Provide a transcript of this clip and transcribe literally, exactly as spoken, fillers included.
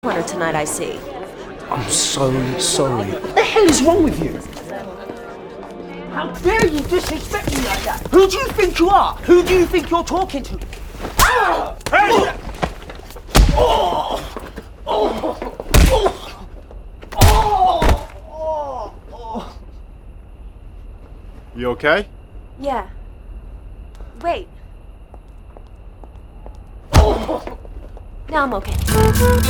Winner tonight, I see. I'm so sorry. What the hell is wrong with you? How dare you disrespect me like that? Who do you think you are? Who do you think you're talking to? Ah! Hey! Oh! Oh! Oh! Oh! Oh! Oh! You okay? Yeah. Wait. Oh! Now I'm okay.